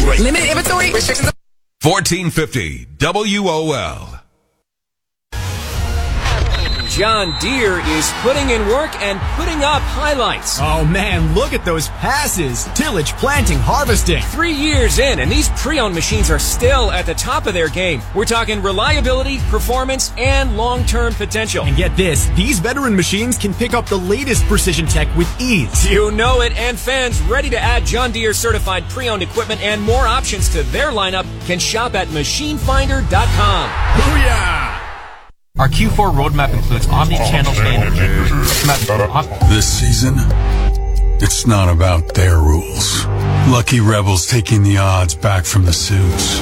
Limited inventory. Restrictions. 1450 WOL. John Deere is putting in work and putting up highlights. Oh man, look at those passes. Tillage, planting, harvesting. 3 years in, and these pre-owned machines are still at the top of their game. We're talking reliability, performance, and long-term potential. And get this, these veteran machines can pick up the latest precision tech with ease. You know it, and fans ready to add John Deere certified pre-owned equipment and more options to their lineup can shop at machinefinder.com. Booyah! Our Q4 roadmap includes omni-channel change. This season, it's not about their rules. Lucky Rebels taking the odds back from the suits.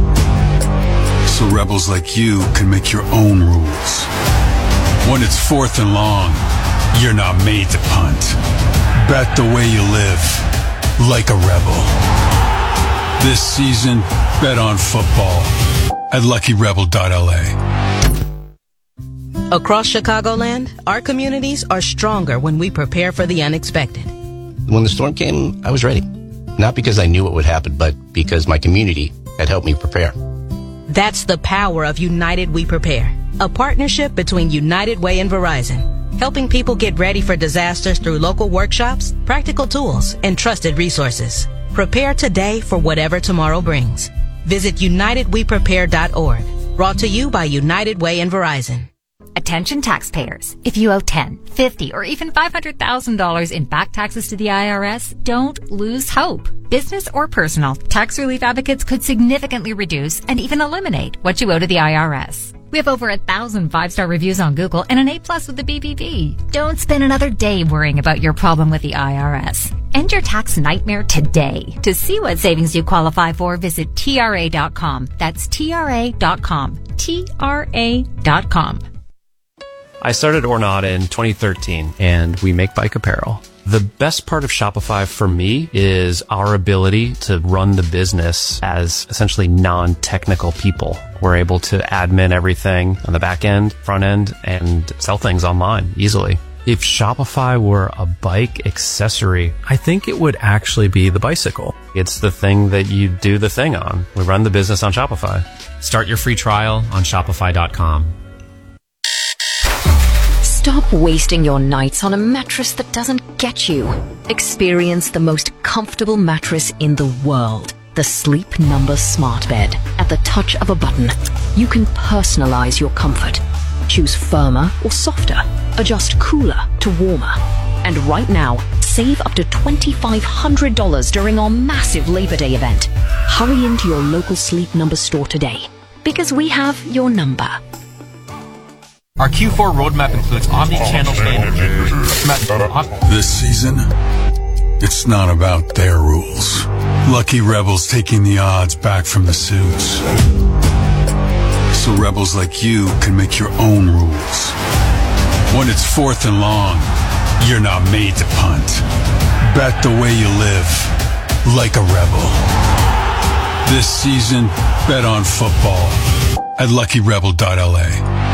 So rebels like you can make your own rules. When it's 4th and long, you're not made to punt. Bet the way you live, like a rebel. This season, bet on football at LuckyRebel.la. Across Chicagoland, our communities are stronger when we prepare for the unexpected. When the storm came, I was ready. Not because I knew what would happen, but because my community had helped me prepare. That's the power of United We Prepare, a partnership between United Way and Verizon, helping people get ready for disasters through local workshops, practical tools, and trusted resources. Prepare today for whatever tomorrow brings. Visit UnitedWePrepare.org. Brought to you by United Way and Verizon. Attention taxpayers. If you owe $10, $50, or even $500,000 in back taxes to the IRS, don't lose hope. Business or personal, tax relief advocates could significantly reduce and even eliminate what you owe to the IRS. We have over 1,000 5-star reviews on Google and an A+ with the BBB. Don't spend another day worrying about your problem with the IRS. End your tax nightmare today. To see what savings you qualify for, visit TRA.com. That's TRA.com. TRA.com. I started Ornata in 2013, and we make bike apparel. The best part of Shopify for me is our ability to run the business as essentially non-technical people. We're able to admin everything on the back end, front end, and sell things online easily. If Shopify were a bike accessory, I think it would actually be the bicycle. It's the thing that you do the thing on. We run the business on Shopify. Start your free trial on Shopify.com. Stop wasting your nights on a mattress that doesn't get you. Experience the most comfortable mattress in the world. The Sleep Number Smart Bed. At the touch of a button, you can personalize your comfort. Choose firmer or softer. Adjust cooler to warmer. And right now, save up to $2,500 during our massive Labor Day event. Hurry into your local Sleep Number store today, because we have your number. Our Q4 roadmap includes omni-channel change. This season, it's not about their rules. Lucky Rebels taking the odds back from the suits. So rebels like you can make your own rules. When it's 4th and long, you're not made to punt. Bet the way you live, like a rebel. This season, bet on football at LuckyRebel.la.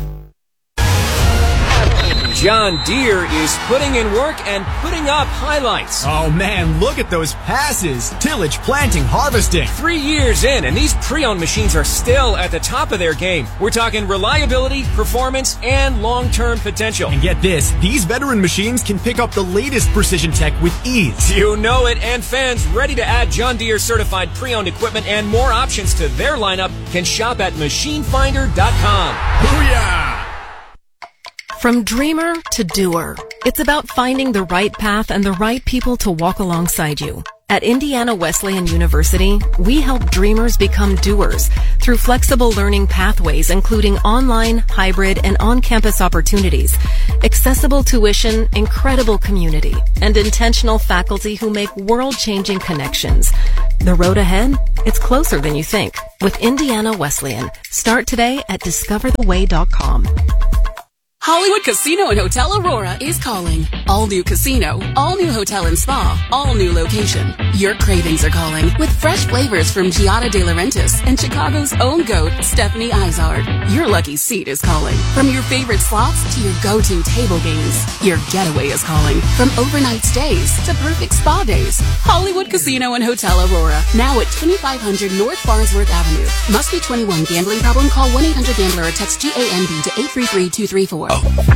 John Deere is putting in work and putting up highlights. Oh man, look at those passes. Tillage, planting, harvesting. 3 years in, and these pre-owned machines are still at the top of their game. We're talking reliability, performance, and long-term potential. And get this, these veteran machines can pick up the latest precision tech with ease. You know it, and fans ready to add John Deere certified pre-owned equipment and more options to their lineup can shop at machinefinder.com. Booyah! From dreamer to doer, it's about finding the right path and the right people to walk alongside you. At Indiana Wesleyan University, we help dreamers become doers through flexible learning pathways, including online, hybrid, and on-campus opportunities, accessible tuition, incredible community, and intentional faculty who make world-changing connections. The road ahead? It's closer than you think. With Indiana Wesleyan. Start today at discovertheway.com. Hollywood Casino and Hotel Aurora is calling. All new casino, all new hotel and spa, all new location. Your cravings are calling with fresh flavors from Giada De Laurentiis and Chicago's own goat, Stephanie Izard. Your lucky seat is calling. From your favorite slots to your go-to table games, your getaway is calling. From overnight stays to perfect spa days. Hollywood Casino and Hotel Aurora, now at 2500 North Farnsworth Avenue. Must be 21. Gambling problem? Call 1-800-GAMBLER or text GAMB to 833-234.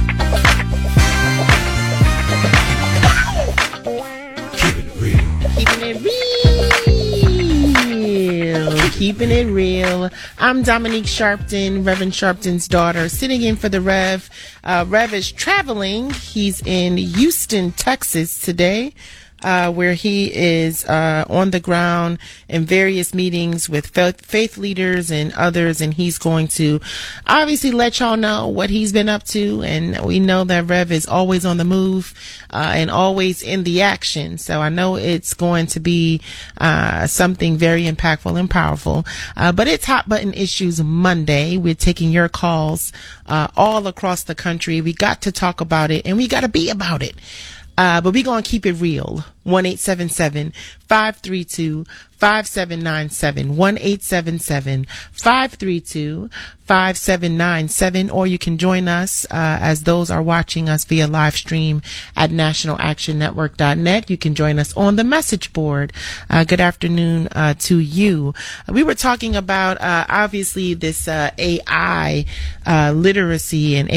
Keeping it real. I'm Dominique Sharpton, Reverend Sharpton's daughter, sitting in for the Rev. Rev is traveling. He's in Houston, Texas today, where he is on the ground in various meetings with faith leaders and others, and he's going to obviously let y'all know what he's been up to. And we know that Rev is always on the move and always in the action, so I know it's going to be something very impactful and powerful. But it's Hot Button Issues Monday. We're taking your calls all across the country. We got to talk about it, and we got to be about it. But we're going to keep it real. 1-877-532-5797. 1-877-532-5797. Or you can join us as those are watching us via live stream at nationalactionnetwork.net. You can join us on the message board. Good afternoon to you. We were talking about obviously this AI literacy and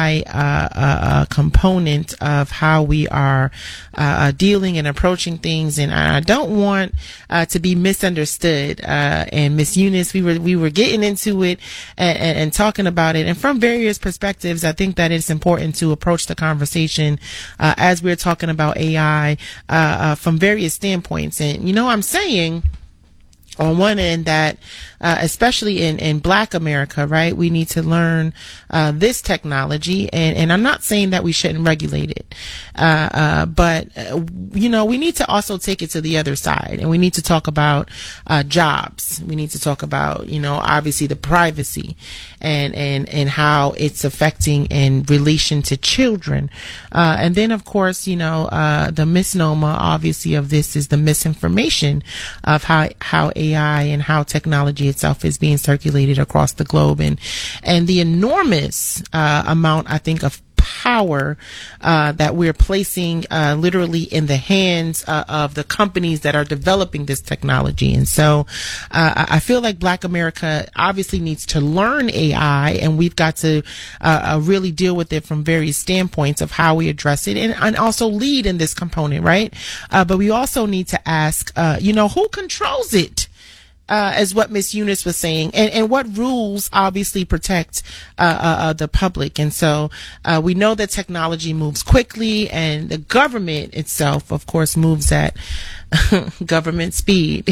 AI component of how we are dealing and approaching things, and I don't want to be misunderstood. And Miss Eunice, we were getting into it and talking about it, and from various perspectives. I think that it's important to approach the conversation as we're talking about AI from various standpoints. And I'm saying on one end that especially in Black America, right, we need to learn this technology, and I'm not saying that we shouldn't regulate it, but we need to also take it to the other side, and we need to talk about jobs. We need to talk about obviously the privacy and how it's affecting in relation to children, and then of course the misnomer obviously of this is the misinformation of how AI and how technology itself is being circulated across the globe, and the enormous amount, I think, of power that we're placing literally in the hands of the companies that are developing this technology. And so I feel like Black America obviously needs to learn AI, and we've got to really deal with it from various standpoints of how we address it, and also lead in this component, right? But we also need to ask, who controls it? As what Miss Eunice was saying, and what rules obviously protect the public. And so we know that technology moves quickly, and the government itself, of course, moves at government speed.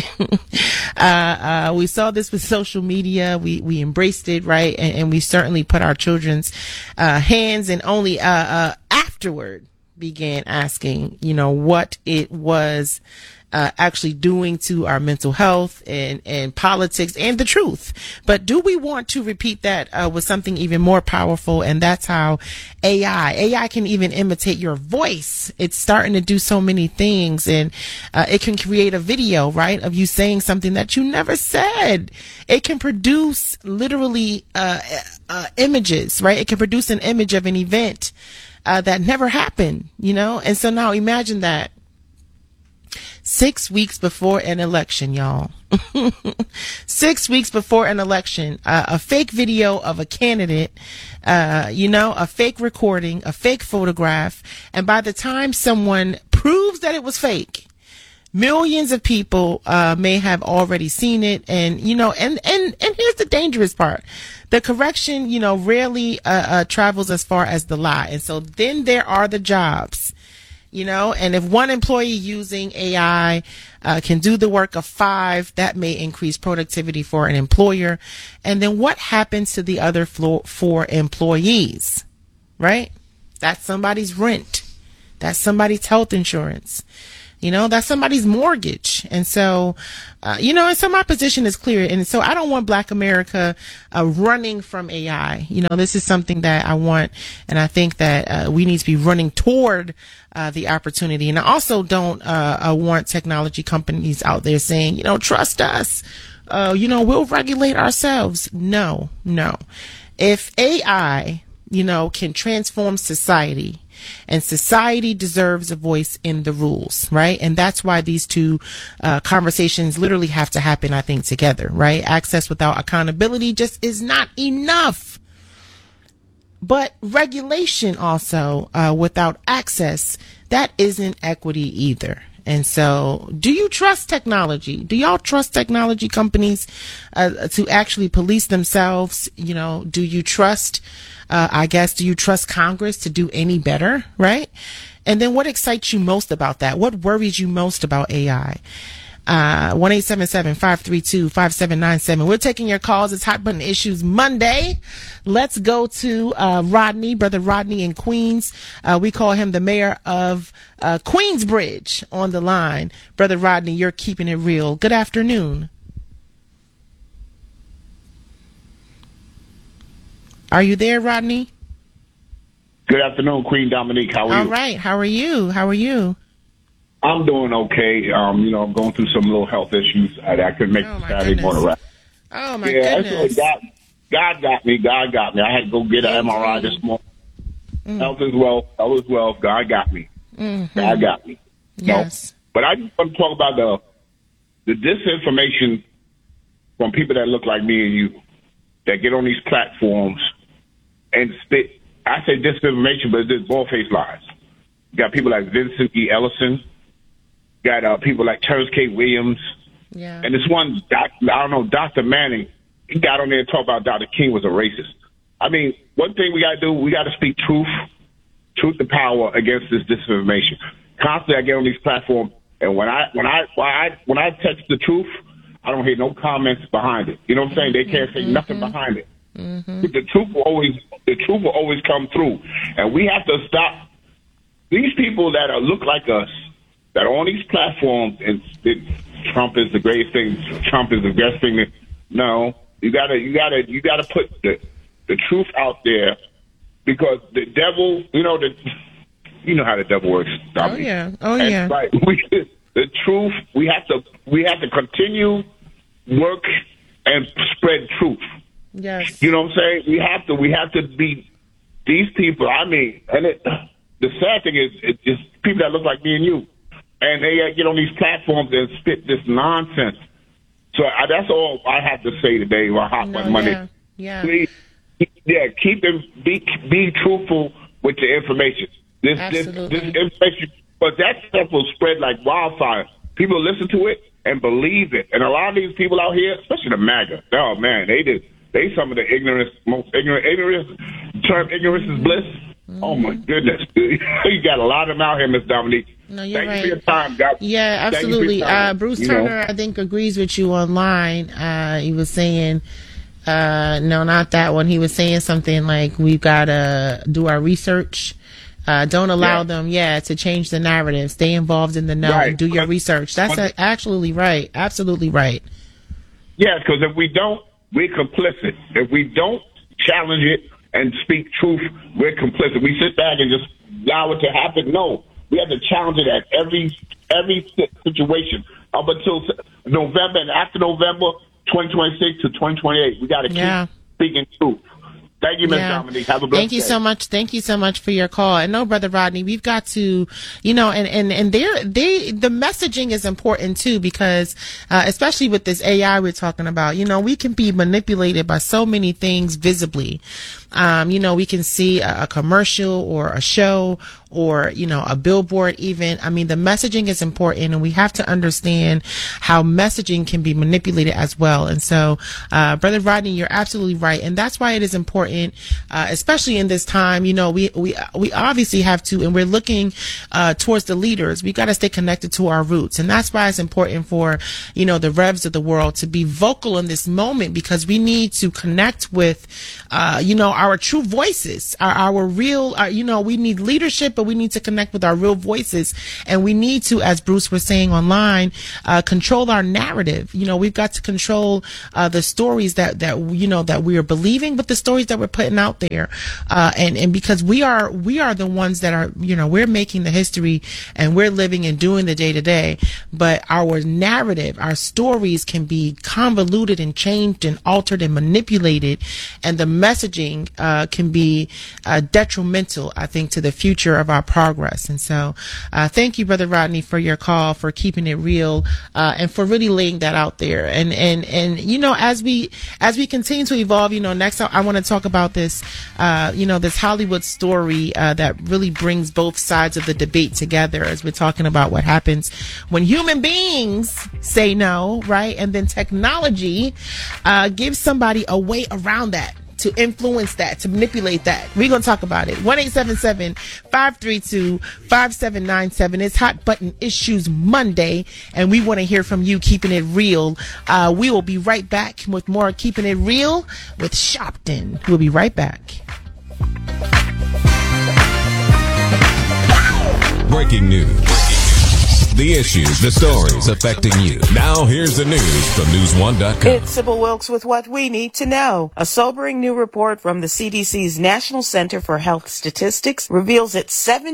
We saw this with social media. We embraced it, right? And we certainly put our children's hands, and only afterward began asking, what it was actually doing to our mental health and politics and the truth. But do we want to repeat that with something even more powerful? And that's how AI can even imitate your voice. It's starting to do so many things, and it can create a video, right, of you saying something that you never said. It can produce literally images, right? It can produce an image of an event that never happened, and so now imagine that 6 weeks before an election, y'all. 6 weeks before an election, a fake video of a candidate, a fake recording, a fake photograph, and by the time someone proves that it was fake, millions of people may have already seen it. And and here's the dangerous part: the correction rarely travels as far as the lie. And so then there are the jobs, and if one employee using AI can do the work of 5, that may increase productivity for an employer. And then what happens to the other 4 employees, right? That's somebody's rent. That's somebody's health insurance. That's somebody's mortgage. And so, and so my position is clear. And so I don't want Black America running from AI. This is something that I want. And I think that we need to be running toward the opportunity. And I also don't want technology companies out there saying, trust us. We'll regulate ourselves. No. If AI, can transform society, and society deserves a voice in the rules, right? And that's why these two conversations literally have to happen, I think, together, right? Access without accountability just is not enough. But regulation also without access, that isn't equity either. And so, do you trust technology? Do y'all trust technology companies to actually police themselves? Do you trust, do you trust Congress to do any better, right? And then what excites you most about that? What worries you most about AI? 1-877-532-5797. We're taking your calls. It's Hot Button Issues Monday. Let's go to Rodney, Brother Rodney in Queens. We call him the mayor of Queensbridge on the line. Brother Rodney, you're keeping it real. Good afternoon. Are you there, Rodney? Good afternoon, Queen Dominique. How are you? All right. How are you? I'm doing okay. I'm going through some little health issues. I couldn't make the Saturday morning rap. Oh, my goodness. God got me. I had to go get an MRI this morning. Health is wealth. God got me. Mm-hmm. God got me. Yes. But I just want to talk about the disinformation from people that look like me and you that get on these platforms and spit. I say disinformation, but it's just bald-faced lies. You got people like Vincent E. Ellison. Got people like Terrence K. Williams. Yeah. And this one, Dr. Manning, he got on there and talked about Dr. King was a racist. I mean, one thing we got to do, we got to speak truth to power against this disinformation. Constantly, I get on these platforms, and when I text the truth, I don't hear no comments behind it. You know what I'm saying? They can't say nothing behind it. Mm-hmm. The truth will always come through, and we have to stop these people that look like us, that are on these platforms and Trump is the greatest thing. Trump is the best thing. No, you gotta put the truth out there, because the devil, you know how the devil works. Oh yeah. Right. The truth. We have to continue work and spread truth. Yes. You know what I'm saying? We have to be these people. I mean, the sad thing is, it's just people that look like me and you. And they get on these platforms and spit this nonsense. So that's all I have to say today about Hot Button Monday. Yeah. Please, keep them, be truthful with the information. This information, but that stuff will spread like wildfire. People listen to it and believe it. And a lot of these people out here, especially the MAGA, oh man, they some of the most ignorant term ignorance is bliss. Mm-hmm. Oh my goodness, dude. You got a lot of them out here, Miss Dominique. No, you're Thank right. you for your time, God. Yeah, absolutely. Bruce Turner, I think, agrees with you online. He was saying, no, not that one. He was saying something like, we've got to do our research. Don't allow them, to change the narrative. Stay involved in the know and do your research. That's absolutely right. Absolutely right. Yes, because if we don't, we're complicit. If we don't challenge it and speak truth, we're complicit. We sit back and just allow it to happen. No, we have to challenge it at every situation up until November, and after November 2026 to 2028, we got to keep speaking truth. Thank you, Ms. Dominique. Have a blessed day. Thank you so much. Thank you so much for your call. And no, Brother Rodney, we've got to, the messaging is important too, because, especially with this AI we're talking about, we can be manipulated by so many things visibly. We can see a commercial or a show or, a billboard even. I mean, the messaging is important, and we have to understand how messaging can be manipulated as well. And so, Brother Rodney, you're absolutely right. And that's why it is important important, especially in this time. You know, we obviously have to, and we're looking towards the leaders. We got to stay connected to our roots, and that's why it's important for, you know, the Revs of the world to be vocal in this moment, because we need to connect with, you know, our true voices, our real, you know, we need leadership, but we need to connect with our real voices, and we need to, as Bruce was saying online, control our narrative. You know, we've got to control the stories that you know that we are believing, but the stories that we're putting out there, and because we are the ones that are, you know, we're making the history and we're living and doing the day to day, but our narrative, our stories can be convoluted and changed and altered and manipulated, and the messaging can be detrimental, I think, to the future of our progress. And so thank you, Brother Rodney, for your call, for keeping it real, and for really laying that out there. And you know, as we continue to evolve, you know, next I want to talk about this, you know, this Hollywood story that really brings both sides of the debate together, as we're talking about what happens when human beings say no, right? And then technology gives somebody a way around that, to influence that, to manipulate that. We're going to talk about it. 1-877-532-5797. It's Hot Button Issues Monday, and we want to hear from you, keeping it real. We will be right back with more Keeping It Real with Shopton. We'll be right back. Breaking news. The issues, the stories affecting you. Now here's the news from News1.com. It's Sybil Wilkes with what we need to know. A sobering new report from the CDC's National Center for Health Statistics reveals that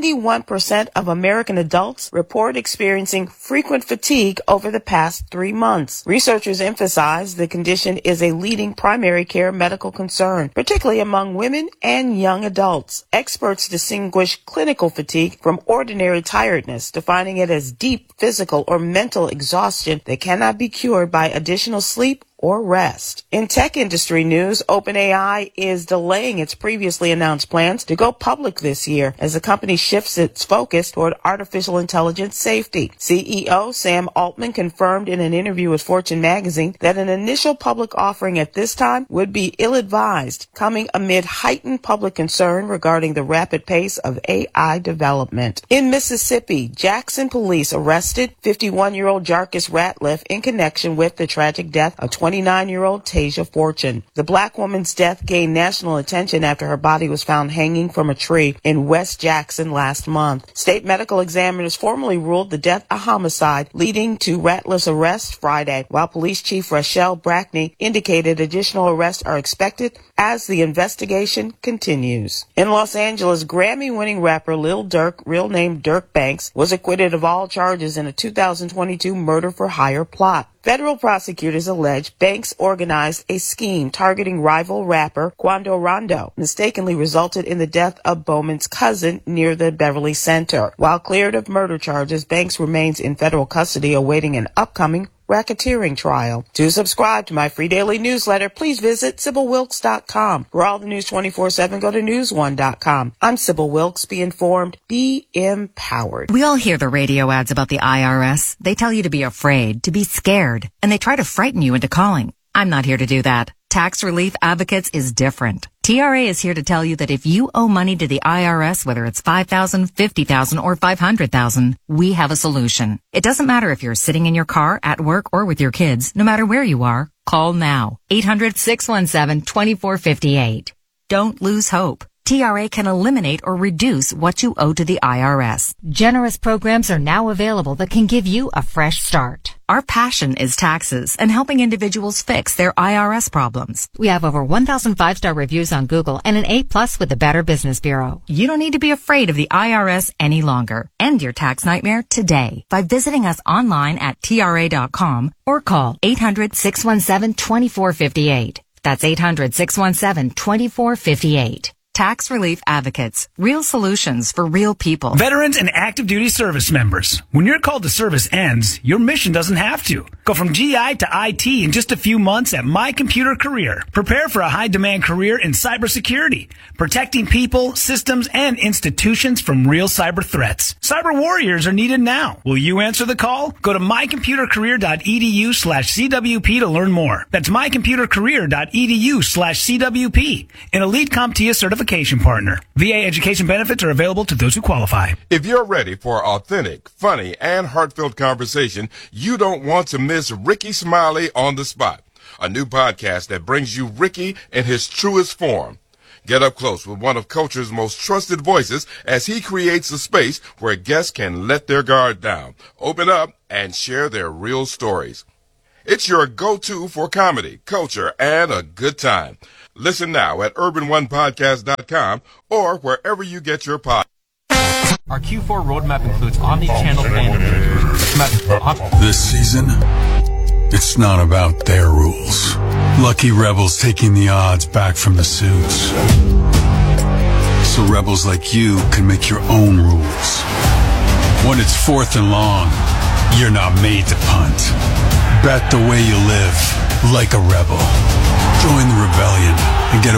71% of American adults report experiencing frequent fatigue over the past 3 months. Researchers emphasize the condition is a leading primary care medical concern, particularly among women and young adults. Experts distinguish clinical fatigue from ordinary tiredness, defining it as deep physical or mental exhaustion that cannot be cured by additional sleep or rest. In tech industry news, OpenAI is delaying its previously announced plans to go public this year as the company shifts its focus toward artificial intelligence safety. CEO Sam Altman confirmed in an interview with Fortune magazine that an initial public offering at this time would be ill-advised, coming amid heightened public concern regarding the rapid pace of AI development. In Mississippi, Jackson police arrested 51-year-old Jarkus Ratliff in connection with the tragic death of 29-year-old Tasia Fortune. The black woman's death gained national attention after her body was found hanging from a tree in West Jackson last month. State medical examiners formally ruled the death a homicide, leading to Ratliff's arrest Friday, while Police Chief Rachelle Brackney indicated additional arrests are expected as the investigation continues. In Los Angeles, Grammy-winning rapper Lil Durk, real name Dirk Banks, was acquitted of all charges in a 2022 murder-for-hire plot. Federal prosecutors allege Banks organized a scheme targeting rival rapper Quando Rondo, mistakenly resulted in the death of Bowman's cousin near the Beverly Center. While cleared of murder charges, Banks remains in federal custody awaiting an upcoming racketeering trial. To subscribe to my free daily newsletter, please visit SybilWilkes.com. For all the news 24/7, go to News1.com. I'm Sybil Wilkes. Be informed, be empowered. We all hear the radio ads about the IRS. They tell you to be afraid, to be scared, and they try to frighten you into calling. I'm not here to do that. Tax Relief Advocates is different. TRA is here to tell you that if you owe money to the IRS, whether it's $5,000, $50,000, or $500,000, we have a solution. It doesn't matter if you're sitting in your car, at work, or with your kids. No matter where you are, call now. 800-617-2458. Don't lose hope. TRA can eliminate or reduce what you owe to the IRS. Generous programs are now available that can give you a fresh start. Our passion is taxes and helping individuals fix their IRS problems. We have over 1,000 5-star reviews on Google and an A+ with the Better Business Bureau. You don't need to be afraid of the IRS any longer. End your tax nightmare today by visiting us online at TRA.com or call 800-617-2458. That's 800-617-2458. Tax Relief Advocates. Real solutions for real people. Veterans and active duty service members. When your call to service ends, your mission doesn't have to. Go from GI to IT in just a few months at My Computer Career. Prepare for a high-demand career in cybersecurity, protecting people, systems, and institutions from real cyber threats. Cyber warriors are needed now. Will you answer the call? Go to mycomputercareer.edu/CWP to learn more. That's mycomputercareer.edu/CWP. An elite CompTIA certification partner. VA education benefits are available to those who qualify. If you're ready for authentic, funny, and heartfelt conversation, you don't want to miss Ricky Smiley on the Spot, a new podcast that brings you Ricky in his truest form. Get up close with one of culture's most trusted voices as he creates a space where guests can let their guard down, open up, and share their real stories. It's your go-to for comedy, culture, and a good time. Listen now at urbanonepodcast.com or wherever you get your podcast. Our Q4 roadmap includes omni-channel payment. This season, it's not about their rules. Lucky Rebels taking the odds back from the suits. So rebels like you can make your own rules. When it's 4th and long, you're not made to punt. Bet the way you live, like a rebel. Join the rebellion and get a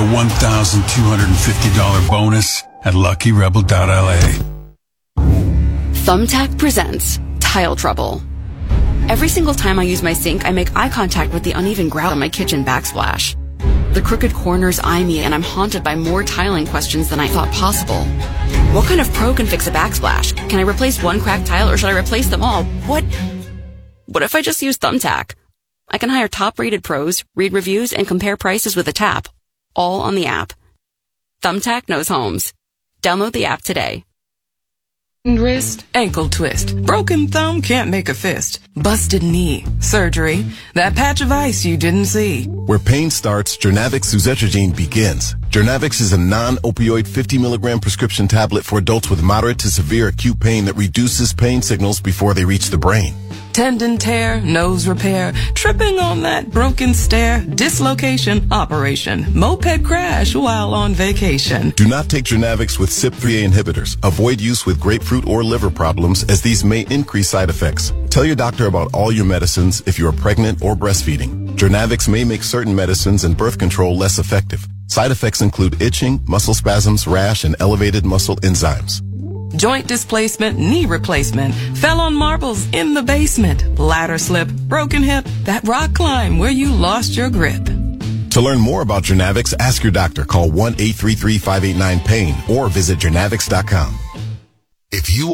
$1,250 bonus at LuckyRebel.la. Thumbtack presents Tile Trouble. Every single time I use my sink, I make eye contact with the uneven grout on my kitchen backsplash. The crooked corners eye me, and I'm haunted by more tiling questions than I thought possible. What kind of pro can fix a backsplash? Can I replace one cracked tile, or should I replace them all? What if I just use Thumbtack? I can hire top-rated pros, read reviews, and compare prices with a tap. All on the app. Thumbtack knows homes. Download the app today. Wrist, ankle twist. Broken thumb can't make a fist. Busted knee, surgery. That patch of ice you didn't see. Where pain starts, Jernavix suzetrigine begins. Jernavix is a non-opioid 50 milligram prescription tablet for adults with moderate to severe acute pain that reduces pain signals before they reach the brain. Tendon tear, nose repair, tripping on that broken stair, dislocation, operation, moped crash while on vacation. Do not take Jernavix with CYP3A inhibitors. Avoid use with grapefruit or liver problems, as these may increase side effects. Tell your doctor about all your medicines if you are pregnant or breastfeeding. Jernavix may make certain medicines and birth control less effective. Side effects include itching, muscle spasms, rash, and elevated muscle enzymes. Joint displacement, knee replacement, fell on marbles in the basement, ladder slip, broken hip, that rock climb where you lost your grip. To learn more about Jernavix, ask your doctor. Call 1-833-589-PAIN or visit Jernavix.com. If you...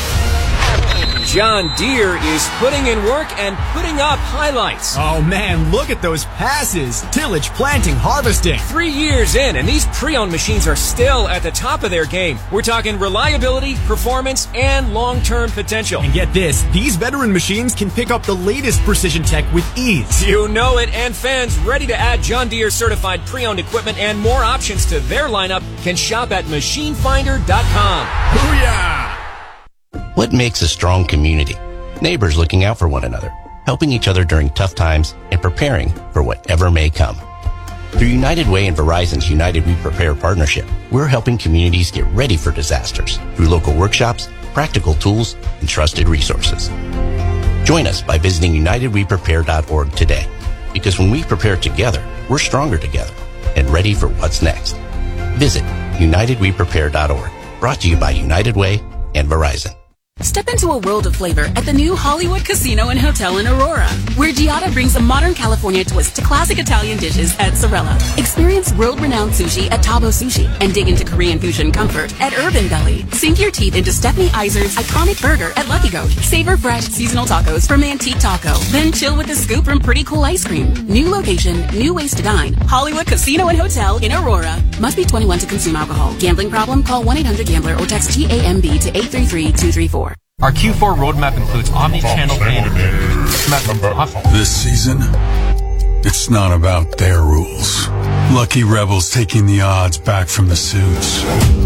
John Deere is putting in work and putting up highlights. Oh man, look at those passes. Tillage, planting, harvesting. 3 years in, and these pre-owned machines are still at the top of their game. We're talking reliability, performance, and long-term potential. And get this, these veteran machines can pick up the latest precision tech with ease. You know it, and fans ready to add John Deere certified pre-owned equipment and more options to their lineup can shop at machinefinder.com. Booyah! What makes a strong community? Neighbors looking out for one another, helping each other during tough times, and preparing for whatever may come. Through United Way and Verizon's United We Prepare partnership, we're helping communities get ready for disasters through local workshops, practical tools, and trusted resources. Join us by visiting UnitedWePrepare.org today, because when we prepare together, we're stronger together and ready for what's next. Visit UnitedWePrepare.org, brought to you by United Way and Verizon. Step into a world of flavor at the new Hollywood Casino and Hotel in Aurora, where Giada brings a modern California twist to classic Italian dishes at Sorella. Experience world-renowned sushi at Tabo Sushi and dig into Korean fusion comfort at Urban Belly. Sink your teeth into Stephanie Iser's iconic burger at Lucky Goat. Savor fresh seasonal tacos from Antique Taco. Then chill with a scoop from Pretty Cool Ice Cream. New location, new ways to dine. Hollywood Casino and Hotel in Aurora. Must be 21 to consume alcohol. Gambling problem? Call 1-800-GAMBLER or text GAMB to 833-234. Our Q4 roadmap includes omni-channel payment. This season, it's not about their rules. Lucky Rebels taking the odds back from the suits.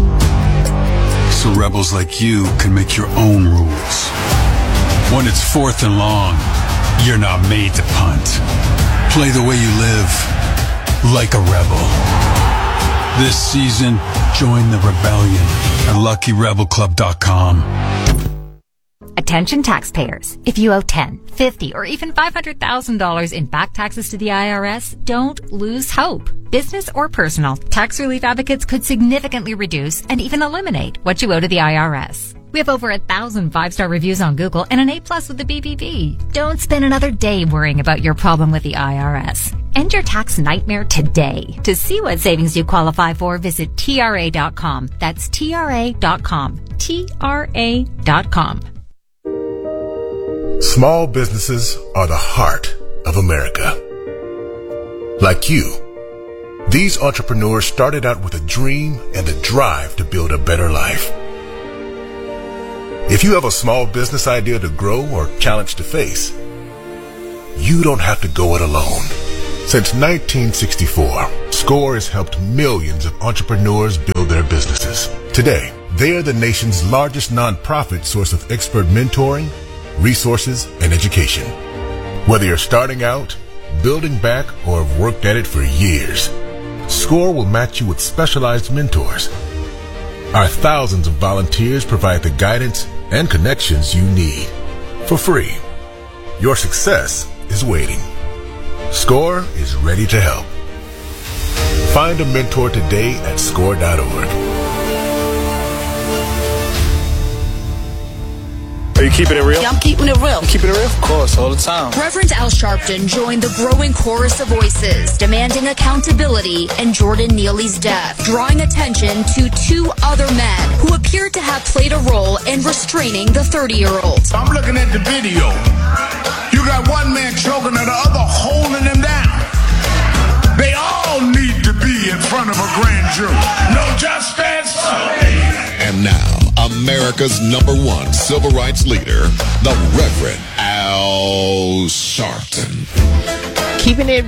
So rebels like you can make your own rules. When it's 4th and long, you're not made to punt. Play the way you live, like a rebel. This season, Join the rebellion at LuckyRebelClub.com. Attention taxpayers. If you owe $10, $50, or even $500,000 in back taxes to the IRS, don't lose hope. Business or personal, Tax Relief Advocates could significantly reduce and even eliminate what you owe to the IRS. We have over 1,000 5-star reviews on Google and an A+ with the BBB. Don't spend another day worrying about your problem with the IRS. End your tax nightmare today. To see what savings you qualify for, visit TRA.com. That's TRA.com. TRA.com. Small businesses are the heart of America. Like you, these entrepreneurs started out with a dream and the drive to build a better life. If you have a small business idea to grow or challenge to face, you don't have to go it alone. Since 1964, SCORE has helped millions of entrepreneurs build their businesses. Today, they are the nation's largest nonprofit source of expert mentoring, resources, and education. Whether you're starting out, building back, or have worked at it for years, SCORE will match you with specialized mentors. Our thousands of volunteers provide the guidance and connections you need for free. Your success is waiting. SCORE is ready to help. Find a mentor today at SCORE.org. Are you keeping it real? Yeah, I'm keeping it real. I'm keeping it real? Of course, all the time. Reverend Al Sharpton joined the growing chorus of voices demanding accountability in Jordan Neely's death, drawing attention to two other men who appeared to have played a role in restraining the 30-year-old. I'm looking at the video. You got one man choking and the other holding him down. They all need to be in front of a grand jury. No justice. And now, America's #1 civil rights leader, the Reverend Al Sharpton. Keeping it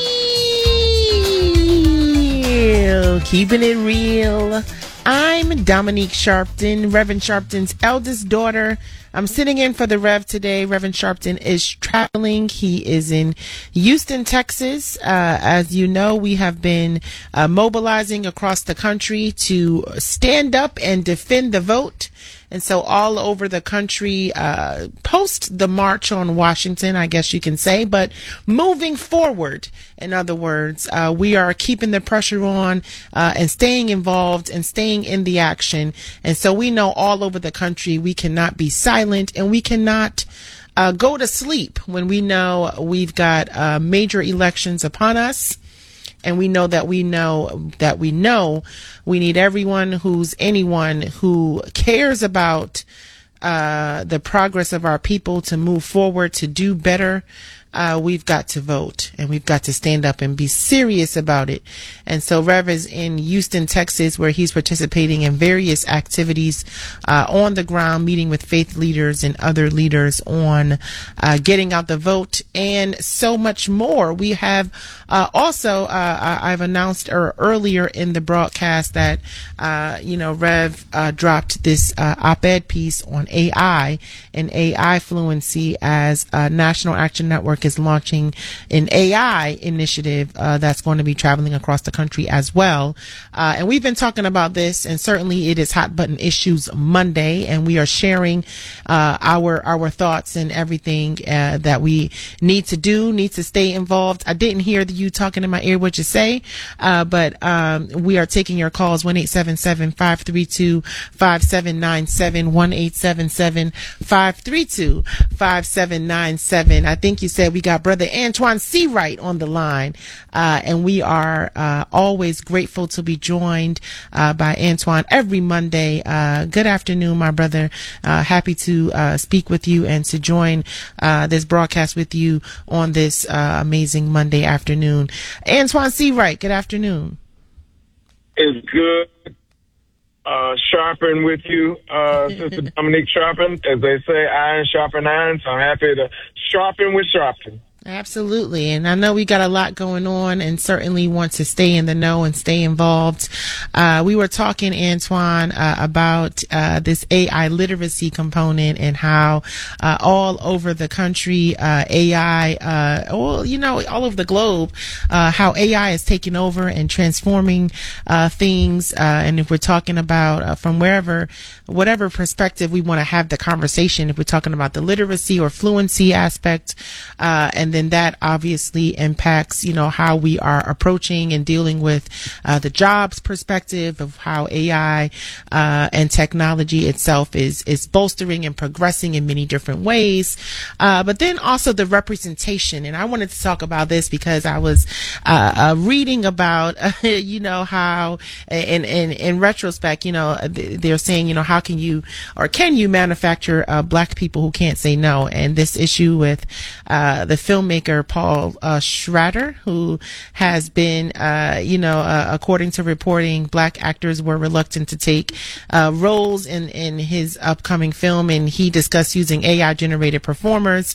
real. Keeping it real. I'm Dominique Sharpton, Reverend Sharpton's eldest daughter. I'm sitting in for the Rev today. Reverend Sharpton is traveling. He is in Houston, Texas. As you know, we have been mobilizing across the country to stand up and defend the vote. And so all over the country, post the march on Washington, I guess you can say, but moving forward, in other words, we are keeping the pressure on, and staying involved and staying in the action. And so we know all over the country, we cannot be silent and we cannot go to sleep when we know we've got major elections upon us. And we know we need anyone who cares about the progress of our people to move forward, to do better. We've got to vote and we've got to stand up and be serious about it. And so Rev is in Houston, Texas, where he's participating in various activities on the ground, meeting with faith leaders and other leaders on getting out the vote and so much more. We have also I've announced earlier in the broadcast that Rev dropped this op-ed piece on AI and AI fluency as National Action Network is launching an AI initiative that's going to be traveling across the country as well. And we've been talking about this, and certainly it is Hot Button Issues Monday, and we are sharing our thoughts and everything that we need to stay involved. I didn't hear you talking in my ear what you say, but we are taking your calls, 1-877-532-5797, 1-877-532-5797. I think you said we got Brother Antoine Seawright on the line, and we are always grateful to be joined by Antoine every Monday. Good afternoon, my brother. Happy to speak with you and to join this broadcast with you on this amazing Monday afternoon. Antoine Seawright, good afternoon. It's good sharpen with you, Sister Dominique Sharpton. As they say, iron sharpen iron, so I'm happy to sharpen with Sharpton. Absolutely. And I know we got a lot going on and certainly want to stay in the know and stay involved. We were talking, Antoine, about this AI literacy component and how all over the country, AI, all over the globe, how AI is taking over and transforming things. And if we're talking about from whatever perspective we want to have the conversation, if we're talking about the literacy or fluency aspect, and then that obviously impacts, how we are approaching and dealing with the jobs perspective of how AI and technology itself is bolstering and progressing in many different ways. But then also the representation. And I wanted to talk about this because I was reading about, how in retrospect, they're saying, how can you manufacture black people who can't say no? And this issue with the filmmaker Paul Schrader, who has been, according to reporting, black actors were reluctant to take roles in his upcoming film, and he discussed using AI generated performers,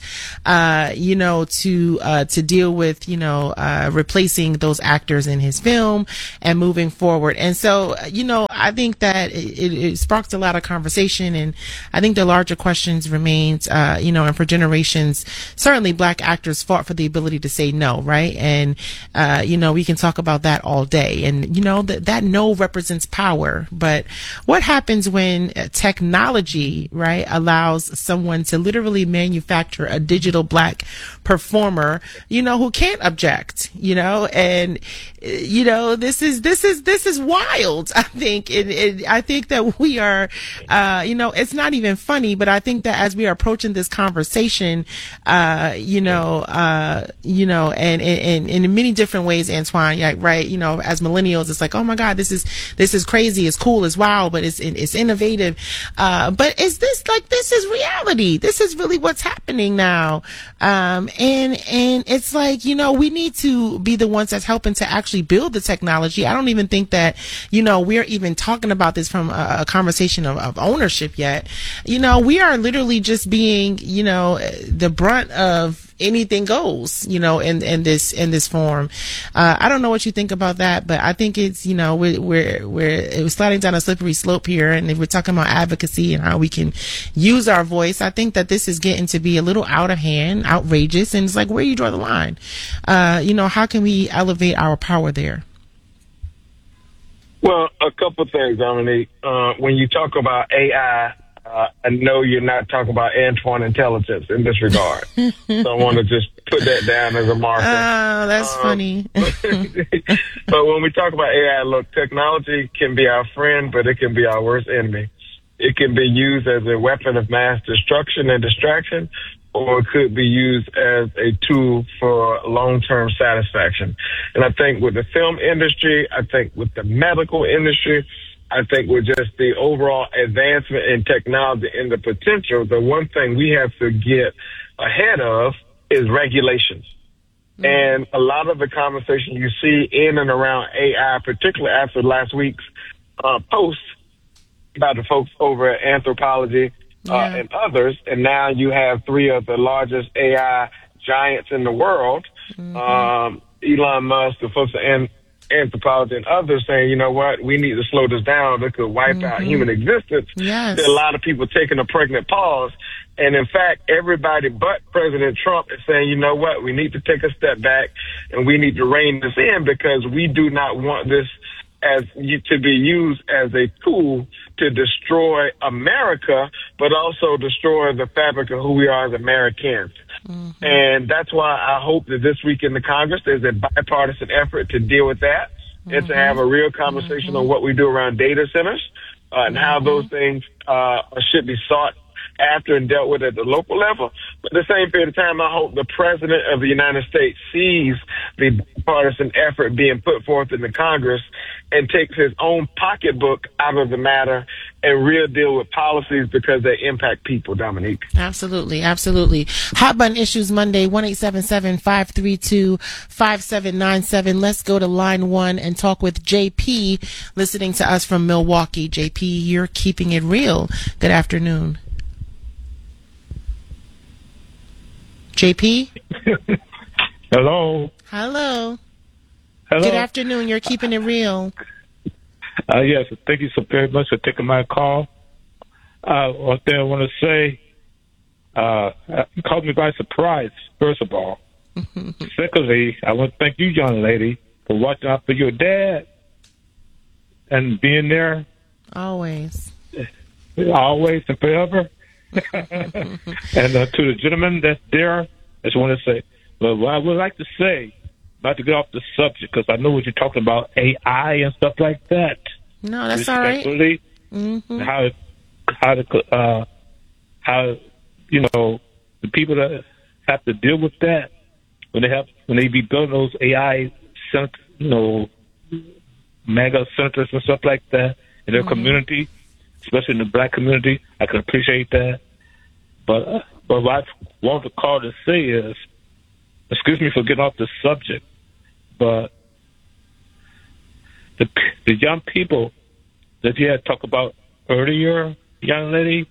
to deal with, replacing those actors in his film and moving forward. And so, I think that it sparked a lot of conversation, and I think the larger questions remains, and for generations, certainly black actors fought for the ability to say no, right? And, we can talk about that all day. And, that no represents power. But what happens when technology, right, allows someone to literally manufacture a digital black performer, who can't object, and, this is wild, I think. I think that we are, it's not even funny, but I think that as we are approaching this conversation, and in many different ways, Antoine, right? As millennials, it's like, oh my God, this is crazy, it's cool, it's wild, but it's innovative. But is this is reality? This is really what's happening now. And it's like, we need to be the ones that's helping to actually build the technology. I don't even think that, we're even talking about this from a conversation of ownership yet. We are literally just being, the brunt of anything goes, in this form. I don't know what you think about that, but I think it's, we're sliding down a slippery slope here. And if we're talking about advocacy and how we can use our voice, I think that this is getting to be a little out of hand, outrageous. And it's like, where do you draw the line? How can we elevate our power there? Well, a couple of things, Dominique. When you talk about AI, I know you're not talking about Antoine intelligence in this regard. So I want to just put that down as a marker. Oh, that's funny. But when we talk about AI, look, technology can be our friend, but it can be our worst enemy. It can be used as a weapon of mass destruction and distraction, or it could be used as a tool for long-term satisfaction. And I think with the film industry, I think with the medical industry, I think with just the overall advancement in technology and the potential, the one thing we have to get ahead of is regulations. Mm-hmm. And a lot of the conversation you see in and around AI, particularly after last week's post about the folks over at Anthropology and others, and now you have three of the largest AI giants in the world, Elon Musk, the folks at Anthropology and others saying, you know what, we need to slow this down. It could wipe out human existence. Yes. There are a lot of people taking a pregnant pause. And in fact, everybody but President Trump is saying, you know what, we need to take a step back and we need to rein this in because we do not want this to be used as a tool to destroy America, but also destroy the fabric of who we are as Americans. Mm-hmm. And that's why I hope that this week in the Congress, there's a bipartisan effort to deal with that and to have a real conversation on what we do around data centers and how those things should be sought after and dealt with at the local level. But at the same period of time, I hope the President of the United States sees the bipartisan effort being put forth in the Congress and takes his own pocketbook out of the matter and real deal with policies because they impact people, Dominique. Absolutely, absolutely. Hot Button Issues Monday, 1-877-532-5797. Let's go to line 1 and talk with JP, listening to us from Milwaukee. JP, you're keeping it real. Good afternoon. JP? Hello. Hello. Hello. Good afternoon. You're keeping it real. Yes, thank you so very much for taking my call. One thing I want to say, you caught me by surprise, first of all. Secondly, I want to thank you, young lady, for watching out for your dad and being there. Always. Always and forever. And to the gentleman that's there, I just want to say, well, what I would like to say, not to get off the subject, because I know what you're talking about, AI and stuff like that. No, that's all right. Mm-hmm. How you know, the people that have to deal with that when they be building those AI, mega centers and stuff like that in their community, especially in the black community. I can appreciate that. But what I want to call to say is, excuse me for getting off the subject, but the young people that you had talked about earlier, young lady,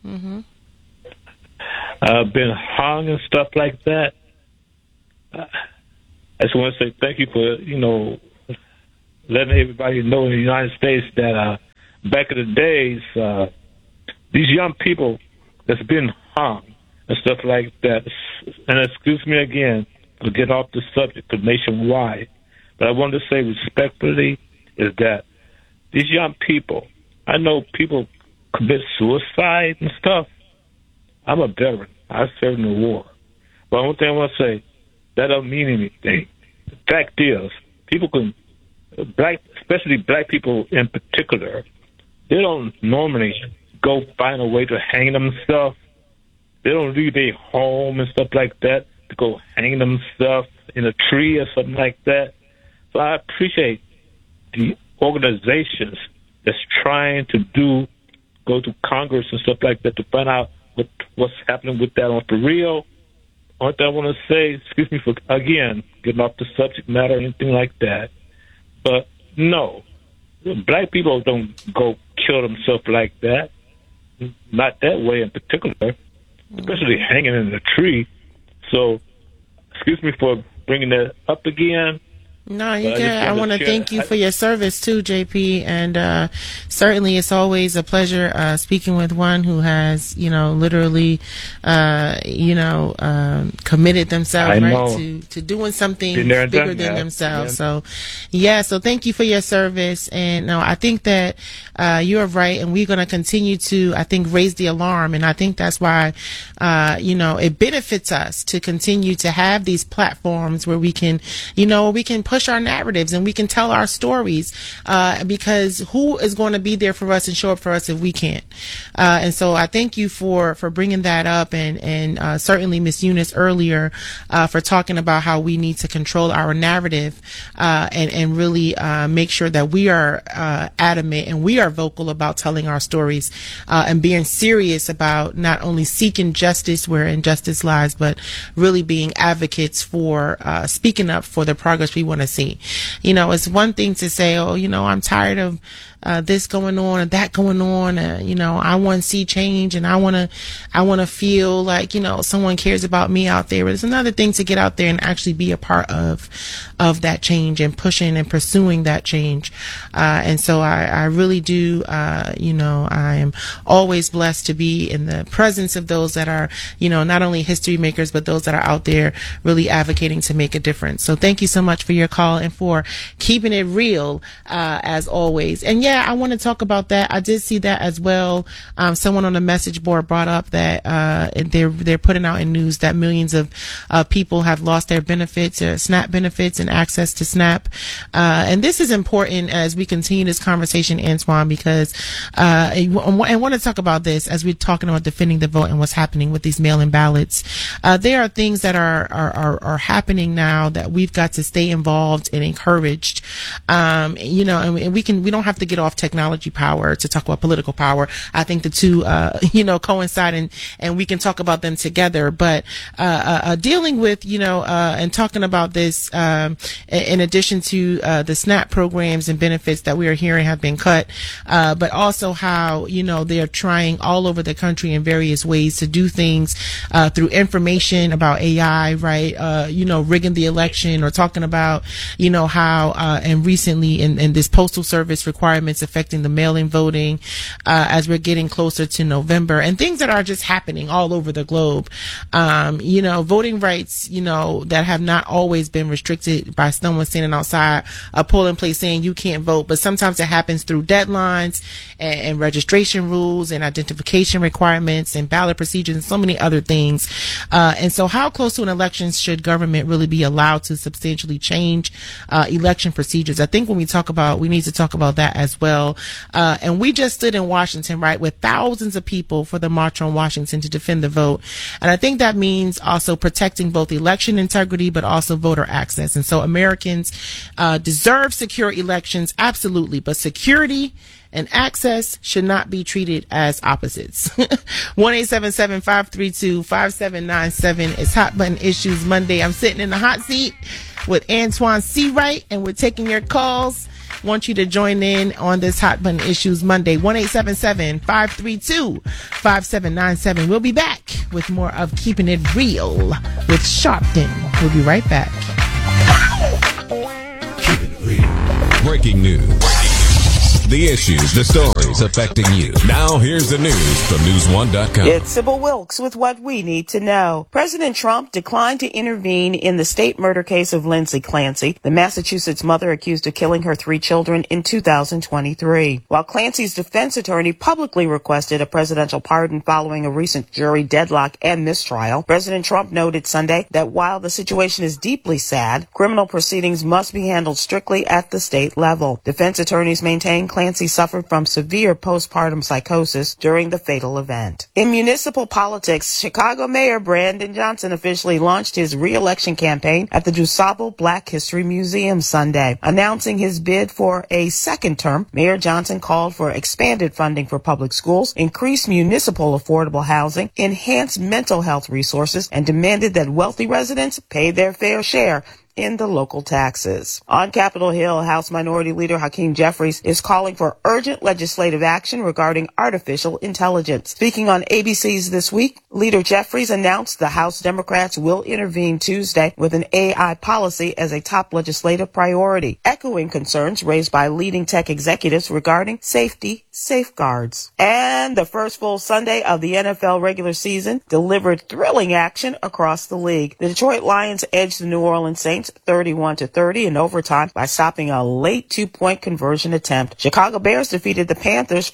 been hung and stuff like that. I just want to say thank you for, letting everybody know in the United States that back in the days, these young people that's been hung and stuff like that, and excuse me again for getting off the subject of nationwide, but I wanted to say respectfully is that these young people, I know people commit suicide and stuff. I'm a veteran. I served in the war. But one thing I want to say, that don't mean anything. The fact is, people can, especially black people in particular, they don't normally go find a way to hang themselves. They don't leave their home and stuff like that to go hang themselves in a tree or something like that. So I appreciate the organizations that's trying to go to Congress and stuff like that to find out what's happening with that on for real. One thing I want to say, excuse me for, again, getting off the subject matter or anything like that, but no, black people don't go kill themselves like that. Not that way in particular, especially hanging in a tree. So, excuse me for bringing that up again. No, you can. I want to thank you for your service too, JP. And certainly, it's always a pleasure speaking with one who has, literally, committed themselves to doing something bigger than themselves. Yeah. So, so thank you for your service. And no, I think that you're right, and we're going to continue to, I think, raise the alarm. And I think that's why, it benefits us to continue to have these platforms where we can, push our narratives and we can tell our stories, because who is going to be there for us and show up for us if we can't? And so I thank you for bringing that up, and certainly Miss Eunice earlier, for talking about how we need to control our narrative, and really, make sure that we are, adamant and we are vocal about telling our stories, and being serious about not only seeking justice where injustice lies, but really being advocates for, speaking up for the progress we want to see. It's one thing to say, I'm tired of this going on and that going on. I want to see change, and I want to feel like, someone cares about me out there. But it's another thing to get out there and actually be a part of that change and pushing and pursuing that change. And so I really do, I am always blessed to be in the presence of those that are, not only history makers, but those that are out there really advocating to make a difference. So thank you so much for your call and for keeping it real, as always. And I want to talk about that. I did see that as well. Someone on the message board brought up that they're putting out in news that millions of people have lost their benefits, SNAP benefits, and access to SNAP. And this is important as we continue this conversation, Antoine, because I want to talk about this as we're talking about defending the vote and what's happening with these mail-in ballots. There are things that are happening now that we've got to stay involved involved and encouraged. And we don't have to get off technology power to talk about political power. I think the two, coincide and we can talk about them together. But, dealing with, and talking about this, in addition to, the SNAP programs and benefits that we are hearing have been cut, but also how, they are trying all over the country in various ways to do things, through information about AI, right? Rigging the election, or talking about, how, and recently in this postal service requirements affecting the mail-in voting, as we're getting closer to November, and things that are just happening all over the globe. Voting rights, that have not always been restricted by someone standing outside a polling place saying you can't vote, but sometimes it happens through deadlines and registration rules and identification requirements and ballot procedures and so many other things. And so how close to an election should government really be allowed to substantially change election procedures? I think when we need to talk about that as well. And we just stood in Washington, right, with thousands of people for the March on Washington to defend the vote. And I think that means also protecting both election integrity, but also voter access. And so Americans deserve secure elections, absolutely, but security and access should not be treated as opposites. 1-877-532-5797. It's Hot Button Issues Monday. I'm sitting in the hot seat with Antoine Seawright, and we're taking your calls. Want you to join in on this Hot Button Issues Monday. 1-877-532-5797. We'll be back with more of Keeping It Real with Sharpton. We'll be right back. Keeping It Real. Breaking news. The issues, the stories affecting you. Now here's the news from News1.com. It's Sybil Wilkes with what we need to know. President Trump declined to intervene in the state murder case of Lindsay Clancy, the Massachusetts mother accused of killing her 3 children in 2023. While Clancy's defense attorney publicly requested a presidential pardon following a recent jury deadlock and mistrial, President Trump noted Sunday that while the situation is deeply sad, criminal proceedings must be handled strictly at the state level. Defense attorneys maintain Clancy suffered from severe postpartum psychosis during the fatal event. In municipal politics, Chicago Mayor Brandon Johnson officially launched his re-election campaign at the DuSable Black History Museum Sunday. Announcing his bid for a second term, Mayor Johnson called for expanded funding for public schools, increased municipal affordable housing, enhanced mental health resources, and demanded that wealthy residents pay their fair share in the local taxes. On Capitol Hill, House Minority Leader Hakeem Jeffries is calling for urgent legislative action regarding artificial intelligence. Speaking on ABC's This Week, Leader Jeffries announced the House Democrats will intervene Tuesday with an AI policy as a top legislative priority, echoing concerns raised by leading tech executives regarding safety safeguards. And the first full Sunday of the NFL regular season delivered thrilling action across the league. The Detroit Lions edged the New Orleans Saints 31-30 in overtime by stopping a late 2-point conversion attempt. Chicago Bears defeated the Panthers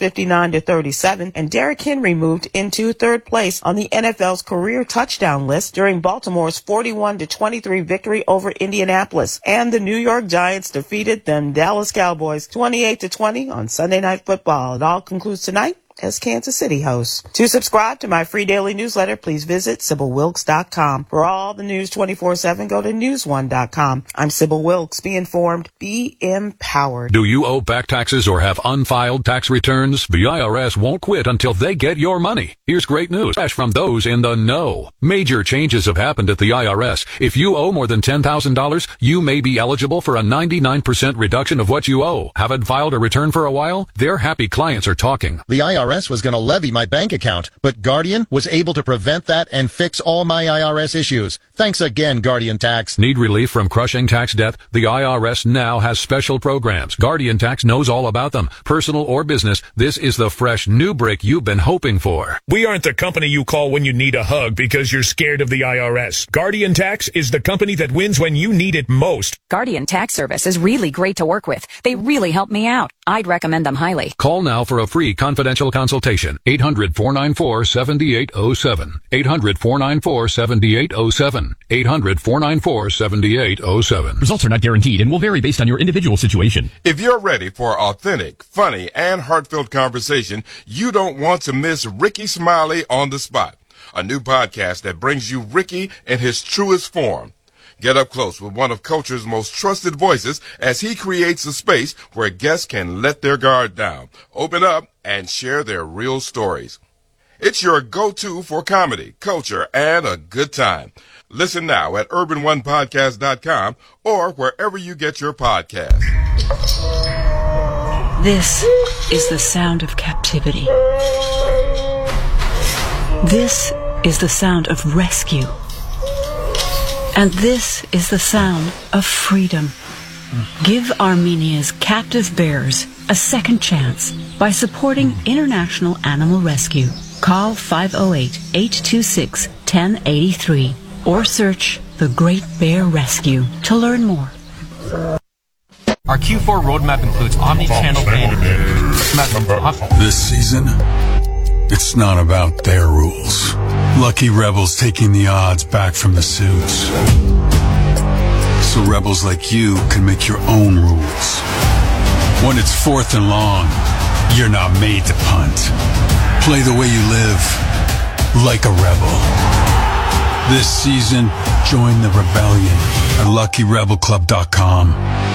59-37, and Derrick Henry moved into third place on the NFL's career touchdown list during Baltimore's 41-23 victory over Indianapolis. And the New York Giants defeated the Dallas Cowboys 28-20 on Sunday Night Football. It all concludes tonight as Kansas City hosts. To subscribe to my free daily newsletter, please visit SybilWilkes.com. For all the news 24/7, go to News1.com. I'm Sybil Wilkes. Be informed, be empowered. Do you owe back taxes or have unfiled tax returns? The IRS won't quit until they get your money. Here's great news from those in the know. Major changes have happened at the IRS. If you owe more than $10,000, you may be eligible for a 99% reduction of what you owe. Haven't filed a return for a while? Their happy clients are talking. The IRS was going to levy my bank account, but Guardian was able to prevent that and fix all my IRS issues. Thanks again, Guardian Tax. Need relief from crushing tax debt? The IRS now has special programs. Guardian Tax knows all about them. Personal or business, this is the fresh new break you've been hoping for. We aren't the company you call when you need a hug because you're scared of the IRS. Guardian Tax is the company that wins when you need it most. Guardian Tax Service is really great to work with. They really help me out. I'd recommend them highly. Call now for a free confidential consultation. 800-494-7807. 800-494-7807. 800-494-7807. Results are not guaranteed and will vary based on your individual situation. If you're ready for authentic, funny, and heartfelt conversation, you don't want to miss Ricky Smiley on the Spot, a new podcast that brings you Ricky in his truest form. Get up close with one of culture's most trusted voices as he creates a space where guests can let their guard down, open up, and share their real stories. It's your go-to for comedy, culture, and a good time. Listen now at urbanonepodcast.com or wherever you get your podcasts. This is the sound of captivity. This is the sound of rescue. And this is the sound of freedom. Give Armenia's captive bears a second chance by supporting International Animal Rescue. Call 508-826-1083 or search The Great Bear Rescue to learn more. Our Q4 roadmap includes omni-channel This season, it's not about their rules. Lucky Rebels taking the odds back from the suits. So rebels like you can make your own rules. When it's 4th and long, you're not made to punt. Play the way you live, like a rebel. This season, join the rebellion at LuckyRebelClub.com.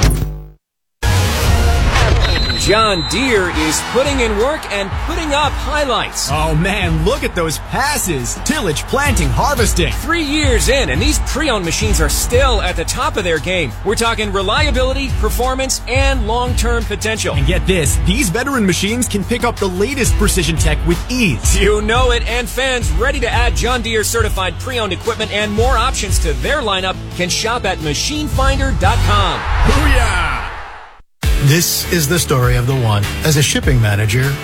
John Deere is putting in work and putting up highlights. Oh man, look at those passes. Tillage, planting, harvesting. 3 years in, and these pre-owned machines are still at the top of their game. We're talking reliability, performance, and long-term potential. And get this, these veteran machines can pick up the latest precision tech with ease. You know it, and fans ready to add John Deere certified pre-owned equipment and more options to their lineup can shop at machinefinder.com. Booyah! This is the story of the one. As a shipping manager,